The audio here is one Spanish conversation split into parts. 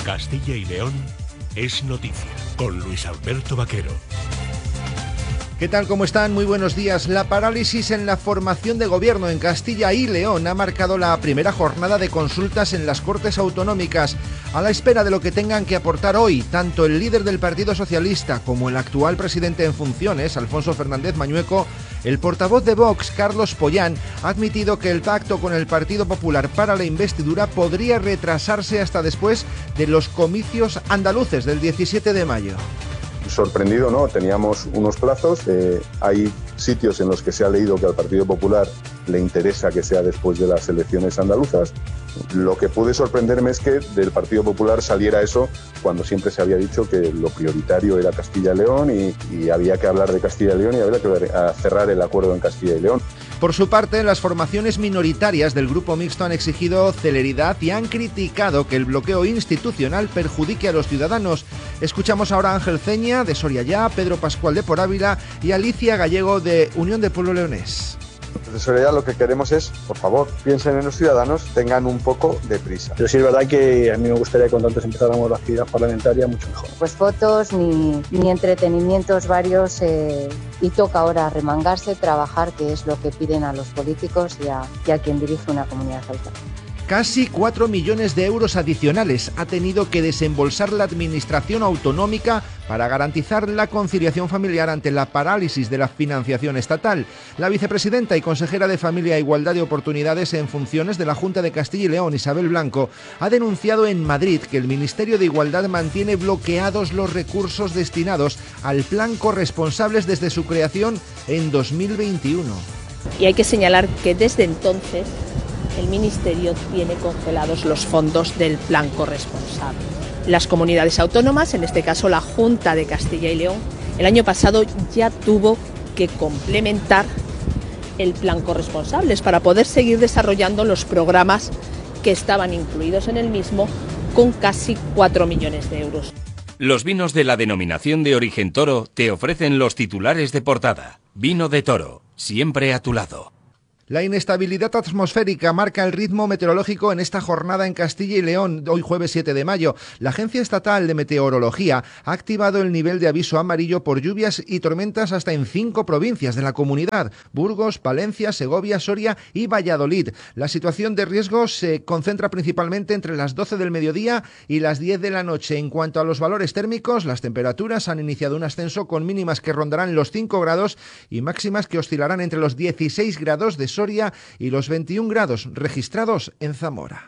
Castilla y León es noticia, con Luis Alberto Vaquero. ¿Qué tal? ¿Cómo están? Muy buenos días. La parálisis en la formación de gobierno en Castilla y León ha marcado la primera jornada de consultas en las Cortes Autonómicas. A la espera de lo que tengan que aportar hoy, tanto el líder del Partido Socialista como el actual presidente en funciones, Alfonso Fernández Mañueco, el portavoz de Vox, Carlos Pollán, ha admitido que el pacto con el Partido Popular para la investidura podría retrasarse hasta después de los comicios andaluces del 17 de mayo. Sorprendido, ¿no? Teníamos unos plazos. Hay sitios en los que se ha leído que al Partido Popular le interesa que sea después de las elecciones andaluzas. Lo que puede sorprenderme es que del Partido Popular saliera eso cuando siempre se había dicho que lo prioritario era Castilla y León y había que hablar de Castilla y León y había que cerrar el acuerdo en Castilla y León. Por su parte, las formaciones minoritarias del Grupo Mixto han exigido celeridad y han criticado que el bloqueo institucional perjudique a los ciudadanos. Escuchamos ahora a Ángel Ceña, de Soria Ya, Pedro Pascual, de Por Ávila, y Alicia Gallego, de Unión de Pueblo Leonés. Desde Soria Ya lo que queremos es, por favor, piensen en los ciudadanos, tengan un poco de prisa. Pero sí es verdad que a mí me gustaría que cuanto antes empezáramos la actividad parlamentaria, mucho mejor. Pues fotos ni entretenimientos varios y toca ahora remangarse, trabajar, que es lo que piden a los políticos y a quien dirige una comunidad autónoma. Casi 4 millones de euros adicionales ha tenido que desembolsar la Administración autonómica para garantizar la conciliación familiar ante la parálisis de la financiación estatal. La vicepresidenta y consejera de Familia e Igualdad de Oportunidades en funciones de la Junta de Castilla y León, Isabel Blanco, ha denunciado en Madrid que el Ministerio de Igualdad mantiene bloqueados los recursos destinados al plan Corresponsables desde su creación en 2021. Y hay que señalar que desde entonces el Ministerio tiene congelados los fondos del plan corresponsable. Las comunidades autónomas, en este caso la Junta de Castilla y León, el año pasado ya tuvo que complementar el plan corresponsables para poder seguir desarrollando los programas que estaban incluidos en el mismo, con casi 4 millones de euros. Los vinos de la denominación de origen Toro te ofrecen los titulares de portada. Vino de Toro, siempre a tu lado. La inestabilidad atmosférica marca el ritmo meteorológico en esta jornada en Castilla y León, hoy jueves 7 de mayo. La Agencia Estatal de Meteorología ha activado el nivel de aviso amarillo por lluvias y tormentas hasta en 5 provincias de la comunidad: Burgos, Palencia, Segovia, Soria y Valladolid. La situación de riesgo se concentra principalmente entre las 12 del mediodía y las 10 de la noche. En cuanto a los valores térmicos, las temperaturas han iniciado un ascenso con mínimas que rondarán los 5 grados y máximas que oscilarán entre los 16 grados de Soria y los 21 grados registrados en Zamora.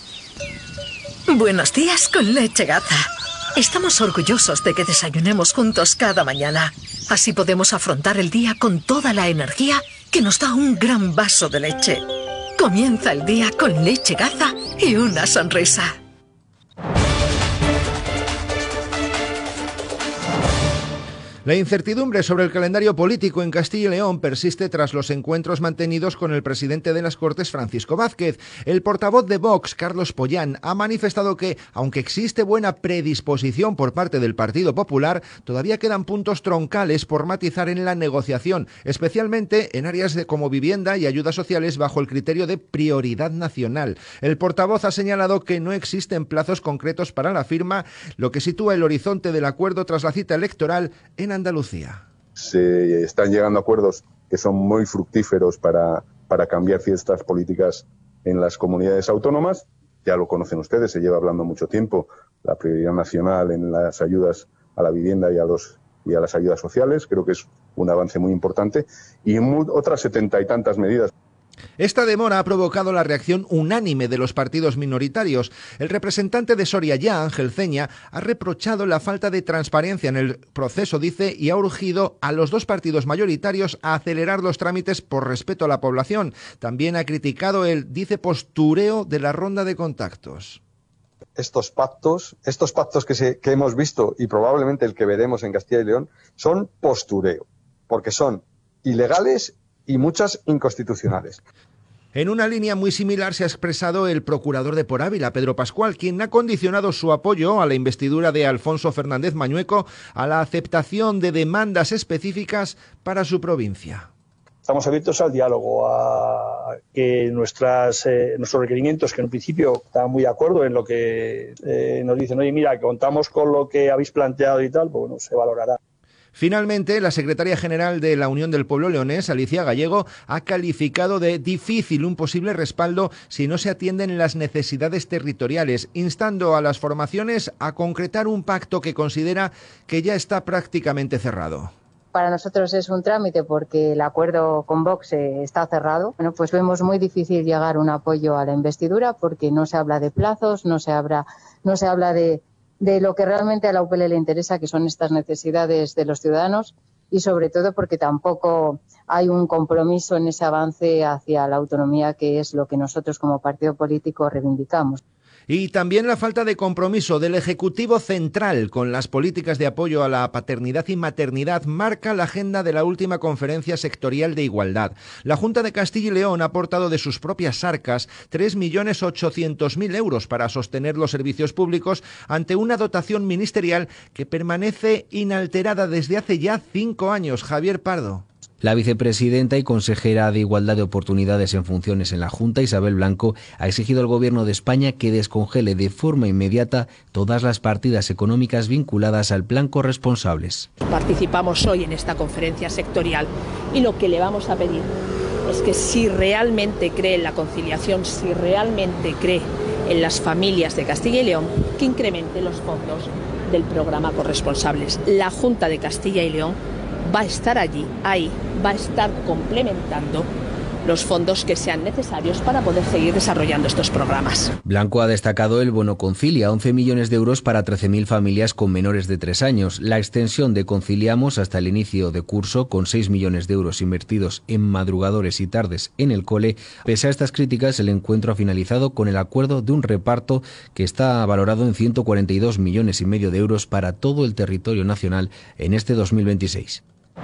Buenos días con Leche Gaza. Estamos orgullosos de que desayunemos juntos cada mañana. Así podemos afrontar el día con toda la energía que nos da un gran vaso de leche. Comienza el día con Leche Gaza y una sonrisa. La incertidumbre sobre el calendario político en Castilla y León persiste tras los encuentros mantenidos con el presidente de las Cortes, Francisco Vázquez. El portavoz de Vox, Carlos Pollán, ha manifestado que, aunque existe buena predisposición por parte del Partido Popular, todavía quedan puntos troncales por matizar en la negociación, especialmente en áreas como vivienda y ayudas sociales bajo el criterio de prioridad nacional. El portavoz ha señalado que no existen plazos concretos para la firma, lo que sitúa el horizonte del acuerdo tras la cita electoral en Andalucía. Se están llegando a acuerdos que son muy fructíferos para cambiar ciertas políticas en las comunidades autónomas. Ya lo conocen ustedes, se lleva hablando mucho tiempo, la prioridad nacional en las ayudas a la vivienda y a las ayudas sociales. Creo que es un avance muy importante y otras 70 y tantas medidas. Esta demora ha provocado la reacción unánime de los partidos minoritarios. El representante de Soria Ya, Ángel Ceña, ha reprochado la falta de transparencia en el proceso, dice, y ha urgido a los dos partidos mayoritarios a acelerar los trámites por respeto a la población. También ha criticado el, dice, postureo de la ronda de contactos. Estos pactos que hemos visto y probablemente el que veremos en Castilla y León son postureo, porque son ilegales y muchas inconstitucionales. En una línea muy similar se ha expresado el procurador de Por Ávila, Pedro Pascual, quien ha condicionado su apoyo a la investidura de Alfonso Fernández Mañueco a la aceptación de demandas específicas para su provincia. Estamos abiertos al diálogo, que nuestros requerimientos, que en un principio estaban muy de acuerdo en lo que nos dicen, oye, mira, contamos con lo que habéis planteado y tal, pues bueno, se valorará. Finalmente, la secretaria general de la Unión del Pueblo Leonés, Alicia Gallego, ha calificado de difícil un posible respaldo si no se atienden las necesidades territoriales, instando a las formaciones a concretar un pacto que considera que ya está prácticamente cerrado. Para nosotros es un trámite porque el acuerdo con Vox está cerrado. Bueno, pues vemos muy difícil llegar a un apoyo a la investidura porque no se habla de plazos, no se habla de lo que realmente a la UPL le interesa, que son estas necesidades de los ciudadanos, y sobre todo porque tampoco hay un compromiso en ese avance hacia la autonomía, que es lo que nosotros como partido político reivindicamos. Y también la falta de compromiso del Ejecutivo Central con las políticas de apoyo a la paternidad y maternidad marca la agenda de la última conferencia sectorial de igualdad. La Junta de Castilla y León ha aportado de sus propias arcas 3.800.000 euros para sostener los servicios públicos ante una dotación ministerial que permanece inalterada desde hace ya 5 años. Javier Pardo. La vicepresidenta y consejera de Igualdad de Oportunidades en funciones en la Junta, Isabel Blanco, ha exigido al Gobierno de España que descongele de forma inmediata todas las partidas económicas vinculadas al plan corresponsables. Participamos hoy en esta conferencia sectorial y lo que le vamos a pedir es que si realmente cree en la conciliación, si realmente cree en las familias de Castilla y León, que incremente los fondos del programa corresponsables. La Junta de Castilla y León va a estar ahí va a estar complementando los fondos que sean necesarios para poder seguir desarrollando estos programas. Blanco ha destacado el bono Concilia, 11 millones de euros para 13.000 familias con menores de 3 años, la extensión de Conciliamos hasta el inicio de curso, con 6 millones de euros invertidos en madrugadores y tardes en el cole. Pese a estas críticas, el encuentro ha finalizado con el acuerdo de un reparto que está valorado en 142,5 millones de euros para todo el territorio nacional en este 2026.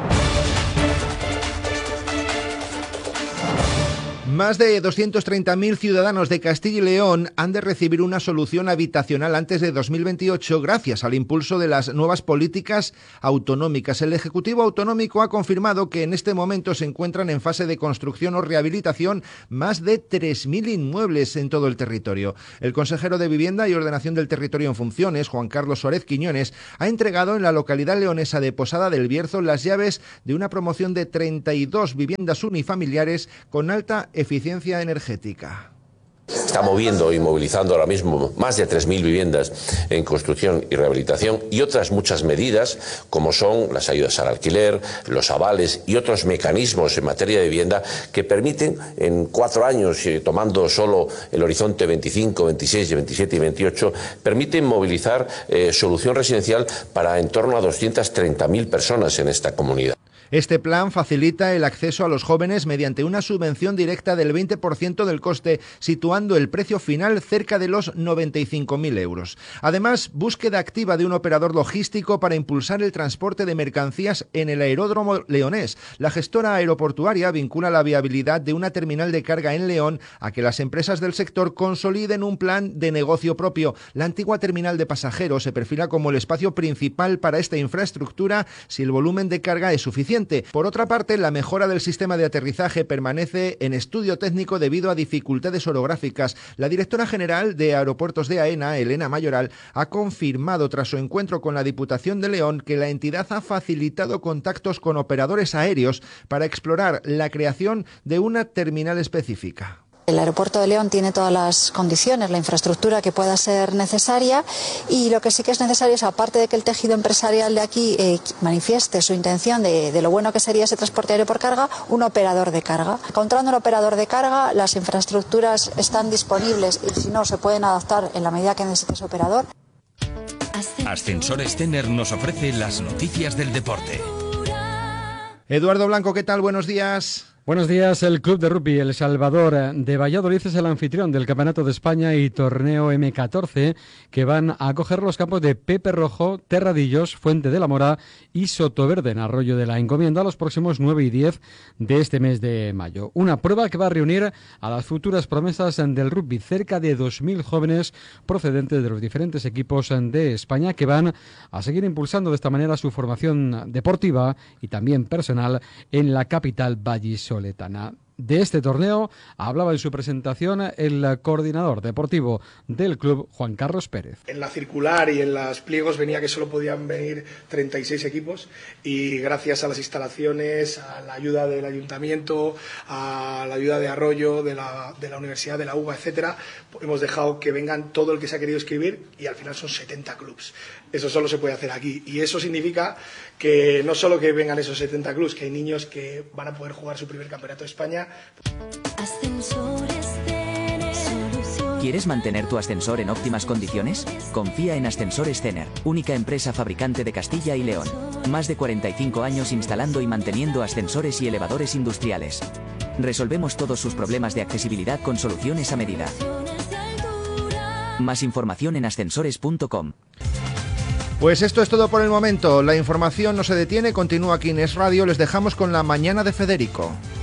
Más de 230.000 ciudadanos de Castilla y León han de recibir una solución habitacional antes de 2028 gracias al impulso de las nuevas políticas autonómicas. El Ejecutivo Autonómico ha confirmado que en este momento se encuentran en fase de construcción o rehabilitación más de 3.000 inmuebles en todo el territorio. El consejero de Vivienda y Ordenación del Territorio en funciones, Juan Carlos Suárez Quiñones, ha entregado en la localidad leonesa de Posada del Bierzo las llaves de una promoción de 32 viviendas unifamiliares con alta eficiencia energética. Está moviendo y movilizando ahora mismo más de 3.000 viviendas en construcción y rehabilitación y otras muchas medidas como son las ayudas al alquiler, los avales y otros mecanismos en materia de vivienda que permiten en 4 años, tomando solo el horizonte 25, 26, 27 y 28, permiten movilizar solución residencial para en torno a 230.000 personas en esta comunidad. Este plan facilita el acceso a los jóvenes mediante una subvención directa del 20% del coste, situando el precio final cerca de los 95.000 euros. Además, búsqueda activa de un operador logístico para impulsar el transporte de mercancías en el aeródromo leonés. La gestora aeroportuaria vincula la viabilidad de una terminal de carga en León a que las empresas del sector consoliden un plan de negocio propio. La antigua terminal de pasajeros se perfila como el espacio principal para esta infraestructura si el volumen de carga es suficiente. Por otra parte, la mejora del sistema de aterrizaje permanece en estudio técnico debido a dificultades orográficas. La directora general de Aeropuertos de AENA, Elena Mayoral, ha confirmado tras su encuentro con la Diputación de León que la entidad ha facilitado contactos con operadores aéreos para explorar la creación de una terminal específica. El aeropuerto de León tiene todas las condiciones, la infraestructura que pueda ser necesaria, y lo que sí que es necesario es, aparte de que el tejido empresarial de aquí manifieste su intención de lo bueno que sería ese transporte aéreo por carga, un operador de carga. Encontrando un operador de carga, las infraestructuras están disponibles y si no se pueden adaptar en la medida que necesite ese operador. Ascensores Tener nos ofrece las noticias del deporte. Eduardo Blanco, ¿qué tal? Buenos días. Buenos días. El Club de Rugby El Salvador de Valladolid es el anfitrión del Campeonato de España y Torneo M14 que van a acoger los campos de Pepe Rojo, Terradillos, Fuente de la Mora y Sotoverde en Arroyo de la Encomienda los próximos 9 y 10 de este mes de mayo. Una prueba que va a reunir a las futuras promesas del rugby, cerca de 2.000 jóvenes procedentes de los diferentes equipos de España que van a seguir impulsando de esta manera su formación deportiva y también personal en la capital vallisoletana. De este torneo hablaba en su presentación el coordinador deportivo del club, Juan Carlos Pérez. En la circular y en los pliegos venía que solo podían venir 36 equipos y gracias a las instalaciones, a la ayuda del ayuntamiento, a la ayuda de Arroyo, de la Universidad de la UBA, etcétera, hemos dejado que vengan todo el que se ha querido inscribir y al final son 70 clubs. Eso solo se puede hacer aquí y eso significa que no solo que vengan esos 70 clubs, que hay niños que van a poder jugar su primer campeonato de España. ¿Quieres mantener tu ascensor en óptimas condiciones? Confía en Ascensores Cener, única empresa fabricante de Castilla y León. Más de 45 años instalando y manteniendo ascensores y elevadores industriales. Resolvemos todos sus problemas de accesibilidad con soluciones a medida. Más información en ascensores.com. Pues esto es todo por el momento. La información no se detiene, continúa aquí en Es Radio. Les dejamos con la mañana de Federico.